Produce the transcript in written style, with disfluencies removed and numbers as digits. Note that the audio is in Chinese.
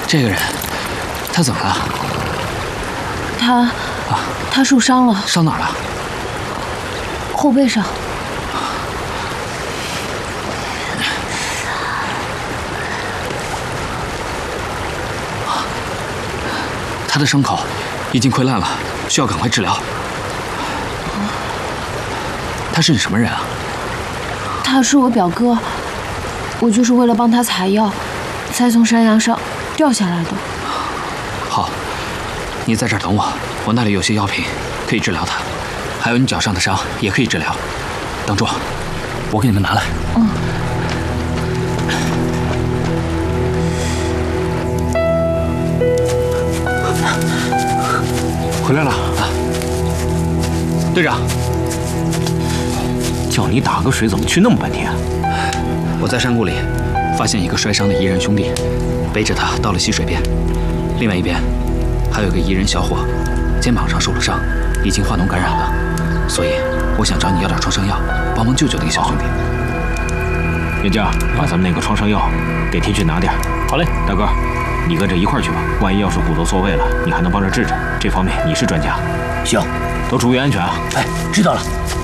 这个人，他怎么了？ 他受伤了。 伤哪儿了？ 后背上。 他的伤口已经溃烂了，需要赶快治疗。他是你什么人啊？ 他是我表哥，我就是为了帮他采药，才从山崖上掉下来的。 好，你在这儿等我，我那里有些药品可以治疗他，还有你脚上的伤也可以治疗。等住，我给你们拿来。 回来了啊， 队长， 叫你打个水，怎么去那么半天啊？ 我在山谷里发现一个摔伤的彝人兄弟，背着他到了溪水边。另外一边还有个彝人小伙，肩膀上受了伤，已经化脓感染了，所以我想找你要点创伤药，帮忙救救那个小兄弟。 元佳，把咱们那个创伤药给提去拿点。好嘞，大哥，你跟着一块儿去吧。万一要是骨头错位了，你还能帮着治治。这方面你是专家。 行， 都注意安全啊！ 哎，知道了。